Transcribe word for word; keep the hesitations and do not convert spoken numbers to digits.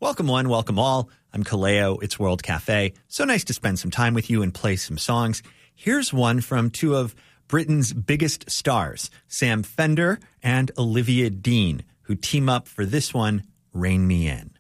Welcome one, welcome all. I'm Kaleo. It's World Cafe. So nice to spend some time with you and play some songs. Here's one from two of Britain's biggest stars, Sam Fender and Olivia Dean, who team up for this one, Rain Me In.